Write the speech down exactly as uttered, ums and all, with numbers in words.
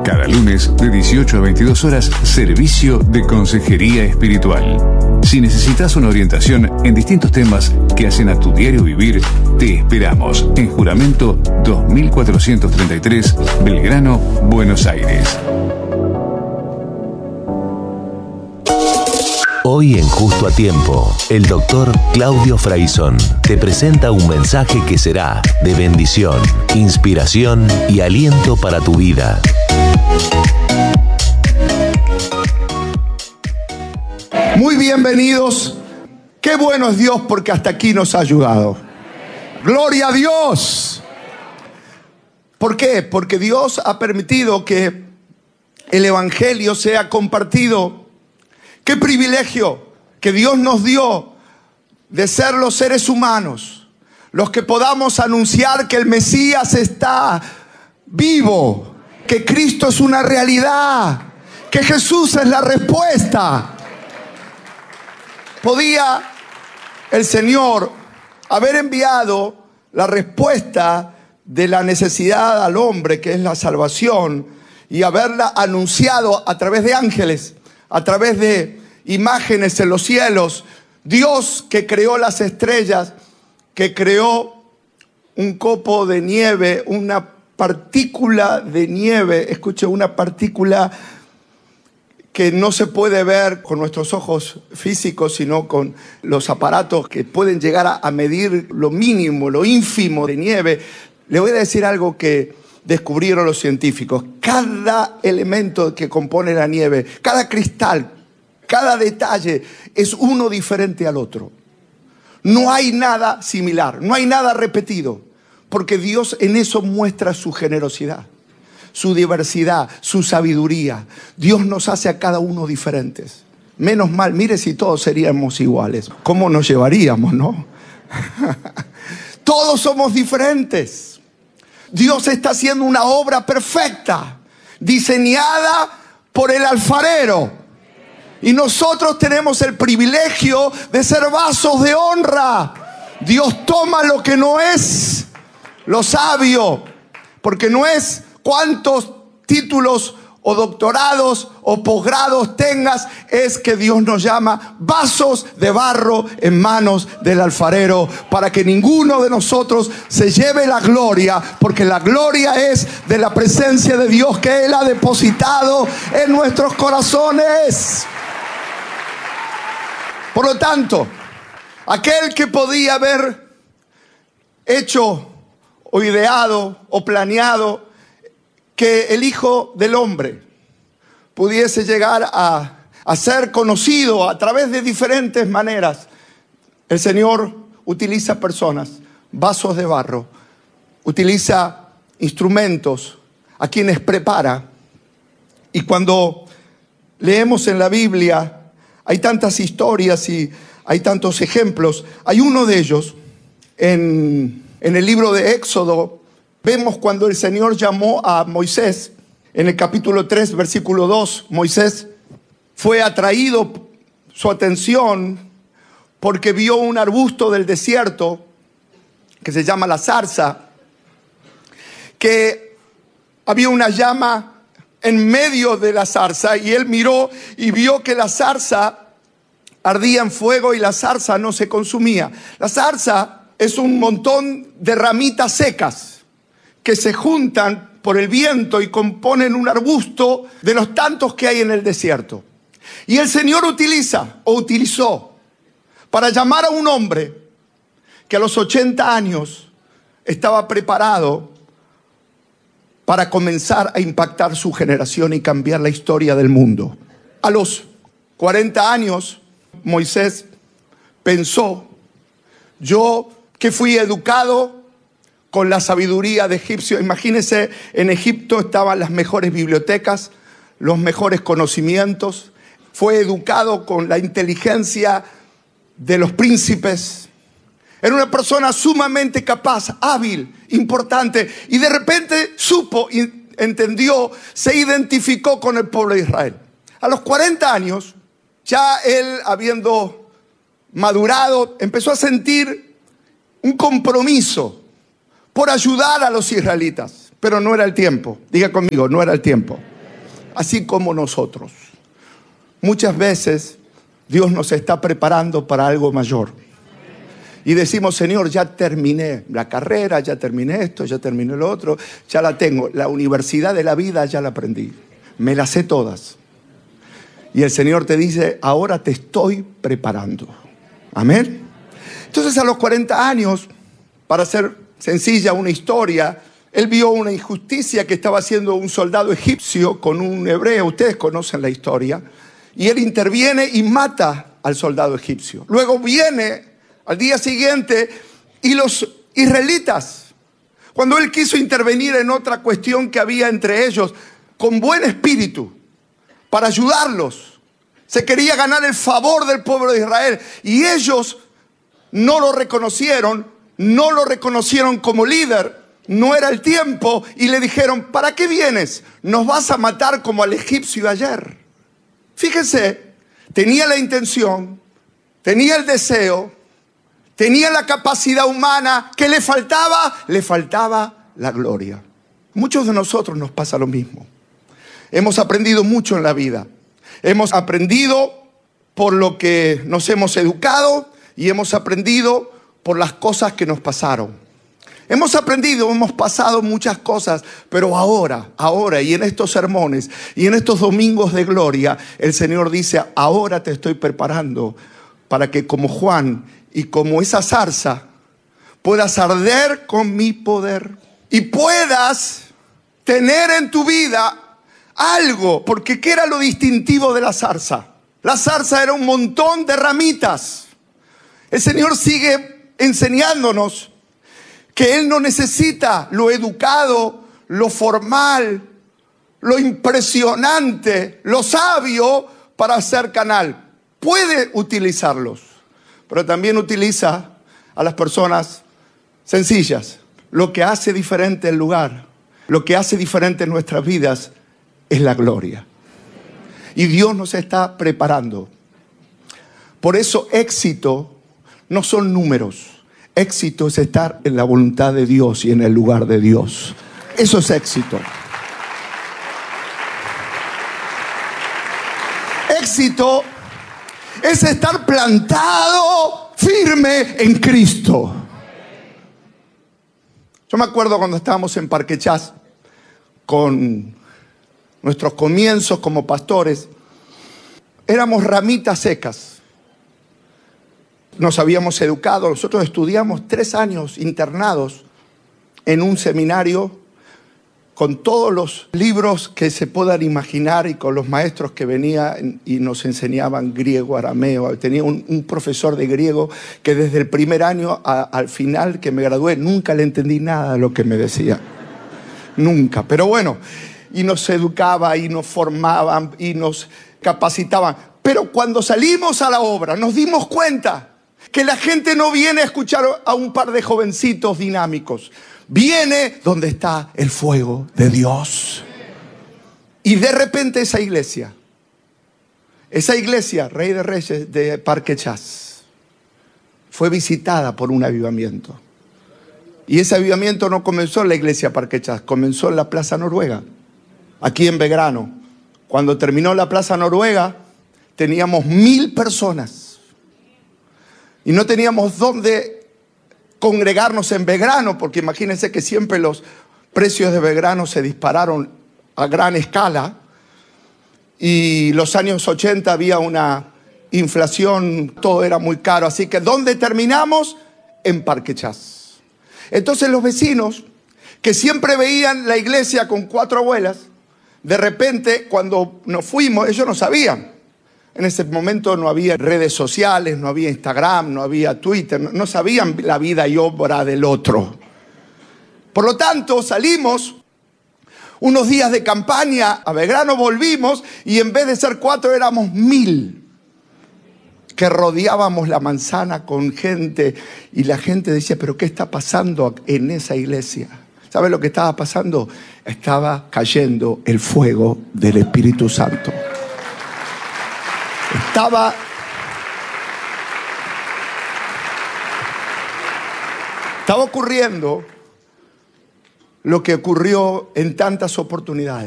Cada lunes de dieciocho a veintidós horas, servicio de consejería espiritual. Si necesitas una orientación en distintos temas que hacen a tu diario vivir, te esperamos en Juramento dos mil cuatrocientos treinta y tres, Belgrano, Buenos Aires. Hoy en Justo a Tiempo, el doctor Claudio Fraizón te presenta un mensaje que será de bendición, inspiración y aliento para tu vida. Muy bienvenidos. Qué bueno es Dios porque hasta aquí nos ha ayudado. ¡Gloria a Dios! ¿Por qué? Porque Dios ha permitido que el Evangelio sea compartido. ¡Qué privilegio que Dios nos dio de ser los seres humanos, los que podamos anunciar que el Mesías está vivo, que Cristo es una realidad, que Jesús es la respuesta! Podía el Señor haber enviado la respuesta de la necesidad al hombre, que es la salvación, y haberla anunciado a través de ángeles, a través de imágenes en los cielos. Dios, que creó las estrellas, que creó un copo de nieve, una partícula de nieve, escuche, una partícula que no se puede ver con nuestros ojos físicos, sino con los aparatos que pueden llegar a, a medir lo mínimo, lo ínfimo de nieve. Le voy a decir algo que descubrieron los científicos. Cada elemento que compone la nieve, cada cristal, cada detalle es uno diferente al otro. No hay nada similar, no hay nada repetido, porque Dios en eso muestra su generosidad, su diversidad, su sabiduría. Dios nos hace a cada uno diferentes. Menos mal, mire si todos seríamos iguales. ¿Cómo nos llevaríamos, no? Todos somos diferentes. Dios está haciendo una obra perfecta, diseñada por el alfarero. Y nosotros tenemos el privilegio de ser vasos de honra. Dios toma lo que no es lo sabio, porque no es cuántos títulos o doctorados o posgrados tengas, es que Dios nos llama vasos de barro en manos del alfarero, para que ninguno de nosotros se lleve la gloria, porque la gloria es de la presencia de Dios que Él ha depositado en nuestros corazones. Por lo tanto, aquel que podía haber hecho o ideado o planeado que el Hijo del Hombre pudiese llegar a, a ser conocido a través de diferentes maneras, el Señor utiliza personas, vasos de barro, utiliza instrumentos a quienes prepara. Y cuando leemos en la Biblia, hay tantas historias y hay tantos ejemplos. Hay uno de ellos en, en el libro de Éxodo. Vemos cuando el Señor llamó a Moisés, en el capítulo tres, versículo dos, Moisés fue atraído su atención porque vio un arbusto del desierto que se llama la zarza, que había una llama en medio de la zarza, y él miró y vio que la zarza ardía en fuego y la zarza no se consumía. La zarza es un montón de ramitas secas que se juntan por el viento y componen un arbusto de los tantos que hay en el desierto. Y el Señor utiliza o utilizó para llamar a un hombre que a los ochenta años estaba preparado para comenzar a impactar su generación y cambiar la historia del mundo. A los cuarenta años, Moisés pensó: yo que fui educado con la sabiduría de egipcio. Imagínense, en Egipto estaban las mejores bibliotecas, los mejores conocimientos. Fue educado con la inteligencia de los príncipes. Era una persona sumamente capaz, hábil, importante. Y de repente supo, entendió, se identificó con el pueblo de Israel. A los cuarenta años, ya él, habiendo madurado, empezó a sentir un compromiso por ayudar a los israelitas. Pero no era el tiempo. Diga conmigo, no era el tiempo. así como nosotros. Muchas veces Dios nos está preparando para algo mayor. Y decimos, Señor, ya terminé la carrera, ya terminé esto, ya terminé lo otro, ya la tengo. La universidad de la vida ya la aprendí. Me las sé todas. Y el Señor te dice, ahora te estoy preparando. Amén. Entonces a los cuarenta años, para hacer sencilla una historia, él vio una injusticia que estaba haciendo un soldado egipcio con un hebreo. Ustedes conocen la historia. Y él interviene y mata al soldado egipcio. Luego viene al día siguiente y los israelitas, cuando él quiso intervenir en otra cuestión que había entre ellos, con buen espíritu, para ayudarlos, se quería ganar el favor del pueblo de Israel. Y ellos no lo reconocieron, no lo reconocieron como líder. No era el tiempo y le dijeron, ¿para qué vienes? Nos vas a matar como al egipcio ayer. Fíjense, tenía la intención, tenía el deseo, tenía la capacidad humana. ¿Qué le faltaba? Le faltaba la gloria. Muchos de nosotros nos pasa lo mismo. Hemos aprendido mucho en la vida. Hemos aprendido por lo que nos hemos educado y hemos aprendido por las cosas que nos pasaron. Hemos aprendido, hemos pasado muchas cosas, pero ahora, ahora y en estos sermones y en estos domingos de gloria, el Señor dice, ahora te estoy preparando para que como Juan y como esa zarza puedas arder con mi poder y puedas tener en tu vida algo, porque ¿qué era lo distintivo de la zarza? La zarza era un montón de ramitas. El Señor sigue enseñándonos que Él no necesita lo educado, lo formal, lo impresionante, lo sabio para hacer canal. Puede utilizarlos, pero también utiliza a las personas sencillas. Lo que hace diferente el lugar, lo que hace diferente en nuestras vidas es la gloria. Y Dios nos está preparando. Por eso éxito no son números. Éxito es estar en la voluntad de Dios y en el lugar de Dios. Eso es éxito. Éxito es estar plantado firme en Cristo. Yo me acuerdo cuando estábamos en Parque Chas con nuestros comienzos como pastores, éramos ramitas secas. Nos habíamos educado, nosotros estudiamos tres años internados en un seminario con todos los libros que se puedan imaginar y con los maestros que venían y nos enseñaban griego, arameo. Tenía un, un profesor de griego que desde el primer año a, al final que me gradué nunca le entendí nada de lo que me decía. Nunca, pero bueno, y nos educaba y nos formaban y nos capacitaban. Pero cuando salimos a la obra nos dimos cuenta que la gente no viene a escuchar a un par de jovencitos dinámicos. Viene donde está el fuego de Dios. Y de repente esa iglesia, esa iglesia, Rey de Reyes de Parque Chas, fue visitada por un avivamiento. Y ese avivamiento no comenzó en la iglesia Parque Chas, comenzó en la Plaza Noruega, aquí en Belgrano. Cuando terminó la Plaza Noruega, teníamos mil personas. Y no teníamos dónde congregarnos en Belgrano, porque imagínense que siempre los precios de Belgrano se dispararon a gran escala. Y los años ochenta había una inflación, todo era muy caro. Así que ¿dónde terminamos? En Parque Chas. Entonces los vecinos, que siempre veían la iglesia con cuatro abuelas, de repente cuando nos fuimos, ellos no sabían. En ese momento no había redes sociales, no había Instagram, no había Twitter, no, no sabían la vida y obra del otro. Por lo tanto, salimos unos días de campaña a Belgrano, volvimos y en vez de ser cuatro éramos mil que rodeábamos la manzana con gente y la gente decía, ¿pero qué está pasando en esa iglesia? ¿Sabe lo que estaba pasando? Estaba cayendo el fuego del Espíritu Santo. Estaba, estaba ocurriendo lo que ocurrió en tantas oportunidades.